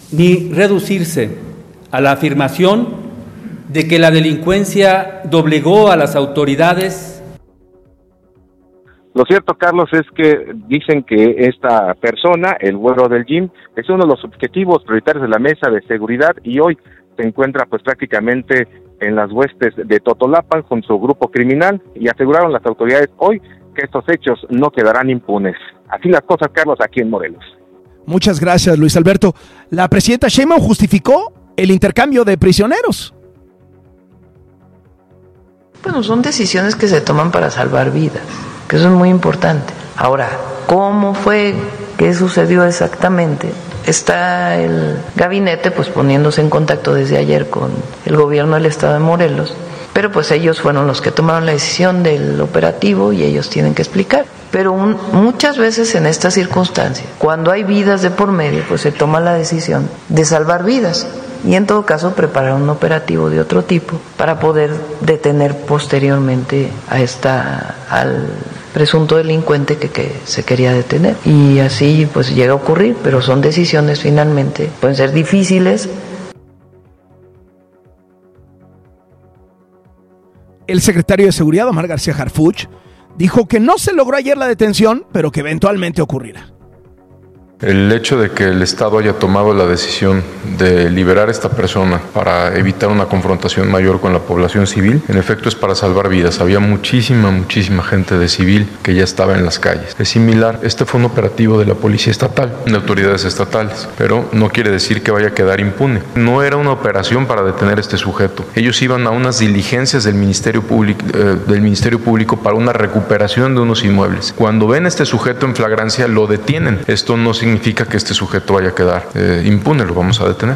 ni reducirse a la afirmación de que la delincuencia doblegó a las autoridades. Lo cierto, Carlos, es que dicen que esta persona, el güero del gym, es uno de los objetivos prioritarios de la mesa de seguridad y hoy se encuentra pues prácticamente en las huestes de Totolapan con su grupo criminal y aseguraron las autoridades hoy que estos hechos no quedarán impunes. Así las cosas, Carlos, aquí en Morelos. Muchas gracias, Luis Alberto. La presidenta Sheinbaum justificó el intercambio de prisioneros. Bueno, son decisiones que se toman para salvar vidas, que eso es muy importante. Ahora, ¿cómo fue? ¿Qué sucedió exactamente? Está el gabinete pues poniéndose en contacto desde ayer con el gobierno del estado de Morelos, pero pues ellos fueron los que tomaron la decisión del operativo y ellos tienen que explicar. Pero muchas veces en estas circunstancias, cuando hay vidas de por medio, pues se toma la decisión de salvar vidas y en todo caso preparar un operativo de otro tipo para poder detener posteriormente al presunto delincuente que se quería detener. Y así pues llega a ocurrir, pero son decisiones finalmente, pueden ser difíciles. El secretario de Seguridad, Omar García Harfuch, dijo que no se logró ayer la detención, pero que eventualmente ocurrirá. El hecho de que el Estado haya tomado la decisión de liberar a esta persona para evitar una confrontación mayor con la población civil, en efecto es para salvar vidas. Había muchísima gente de civil que ya estaba en las calles. Es similar, este fue un operativo de la Policía Estatal, de autoridades estatales, pero no quiere decir que vaya a quedar impune. No era una operación para detener a este sujeto. Ellos iban a unas diligencias del Ministerio Público para una recuperación de unos inmuebles. Cuando ven a este sujeto en flagrancia, lo detienen. Esto no significa que este sujeto vaya a quedar impune, lo vamos a detener.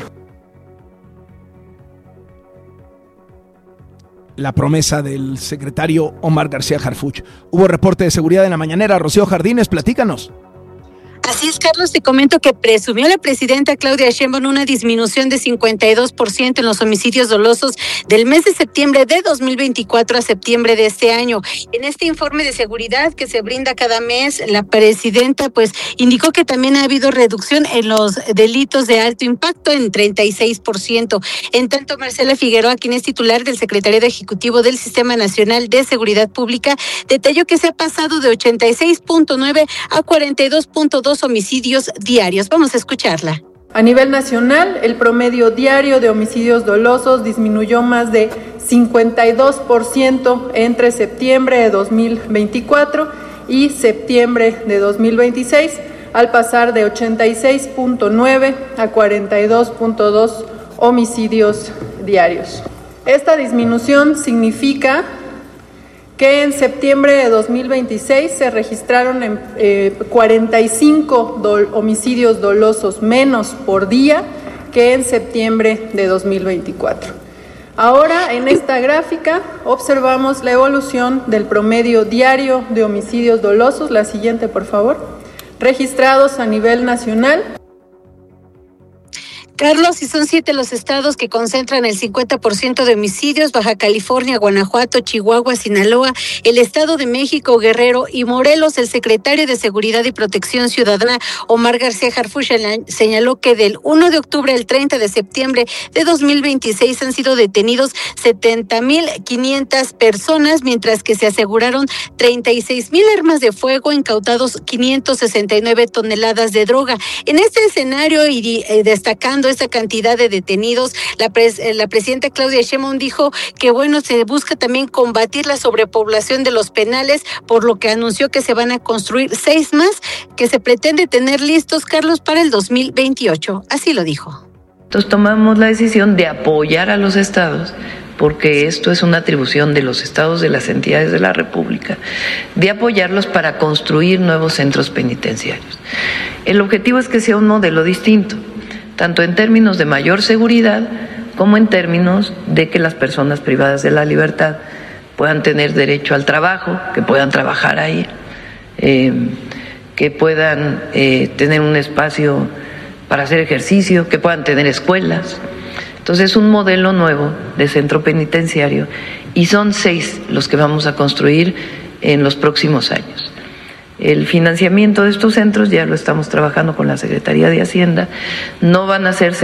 La promesa del secretario Omar García Harfuch. Hubo reporte de seguridad en la mañanera. Rocío Jardines, platícanos. Así es, Carlos, te comento que presumió la presidenta Claudia Sheinbaum una disminución de 52% en los homicidios dolosos del mes de septiembre de 2024 a septiembre de este año. En este informe de seguridad que se brinda cada mes, la presidenta pues indicó que también ha habido reducción en los delitos de alto impacto en 36%. En tanto, Marcela Figueroa, quien es titular del Secretariado Ejecutivo del Sistema Nacional de Seguridad Pública, detalló que se ha pasado de 86.9 a 42.2 homicidios diarios. Vamos a escucharla. A nivel nacional, el promedio diario de homicidios dolosos disminuyó más de 52% entre septiembre de 2024 y septiembre de 2026, al pasar de 86.9 a 42.2 homicidios diarios. Esta disminución significa que en septiembre de 2026 se registraron 45 homicidios dolosos menos por día que en septiembre de 2024. Ahora, en esta gráfica, observamos la evolución del promedio diario de homicidios dolosos, la siguiente, por favor, registrados a nivel nacional. Carlos, y son 7 los estados que concentran el 50% de homicidios: Baja California, Guanajuato, Chihuahua, Sinaloa, el Estado de México, Guerrero y Morelos. El secretario de Seguridad y Protección Ciudadana, Omar García Harfuch, señaló que del 1 de octubre al 30 de septiembre de 2026 han sido detenidos 70,500 personas, mientras que se aseguraron 36,000 armas de fuego, incautados 569 toneladas de droga. En este escenario y destacando esta cantidad de detenidos, la presidenta Claudia Sheinbaum dijo que se busca también combatir la sobrepoblación de los penales, por lo que anunció que se van a construir 6 más que se pretende tener listos, Carlos, para el 2028. Así lo dijo. Entonces tomamos la decisión de apoyar a los estados, porque esto es una atribución de los estados, de las entidades de la República, de apoyarlos para construir nuevos centros penitenciarios. El objetivo es que sea un modelo distinto, tanto en términos de mayor seguridad como en términos de que las personas privadas de la libertad puedan tener derecho al trabajo, que puedan trabajar ahí, que puedan tener un espacio para hacer ejercicio, que puedan tener escuelas. Entonces es un modelo nuevo de centro penitenciario y son 6 los que vamos a construir en los próximos años. El financiamiento de estos centros ya lo estamos trabajando con la Secretaría de Hacienda. No van a ser